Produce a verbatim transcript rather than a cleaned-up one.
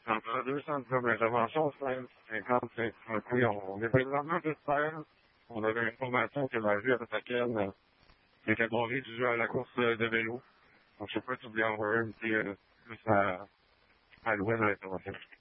entre deux centres d'intervention, cinq, cinquante, cinquante, oui, on, on est présentement plus terre. On avait l'information que la rue Attaquenne euh, était barrée du jeu à la course euh, de vélo. Donc, je sais pas si tu voulais envoyer un petit euh, plus à, à l'ouest de l'intervention.